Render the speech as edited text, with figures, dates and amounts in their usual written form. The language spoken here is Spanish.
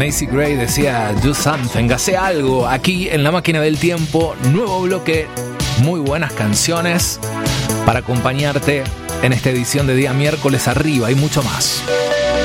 Macy Gray decía do something, hace algo. Aquí en La Máquina del Tiempo, nuevo bloque, muy buenas canciones para acompañarte en esta edición de día miércoles arriba y mucho más.